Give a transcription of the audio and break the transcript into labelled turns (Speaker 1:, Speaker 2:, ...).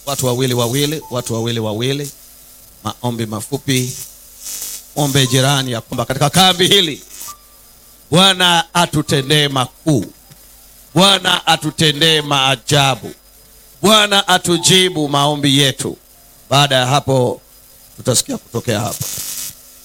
Speaker 1: watu wawili, maombi mafupi. Ombe jirani ya kwamba katika kambi hili Bwana atutendee makuu, Bwana atutendee maajabu, Bwana atujibu maombi yetu. Baada ya hapo tutasikia kutokea hapa.